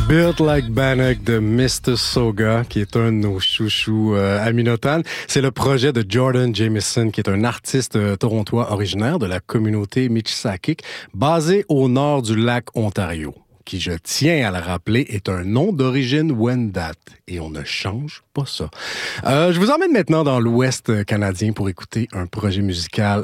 Built Like Bannock de Mr. Soga, qui est un de nos chouchous à Minotan. C'est le projet de Jordan Jameson, qui est un artiste torontois originaire de la communauté Michsakik, basé au nord du lac Ontario, qui, je tiens à le rappeler, est un nom d'origine Wendat. Et on ne change pas ça. Je vous emmène maintenant dans l'Ouest canadien pour écouter un projet musical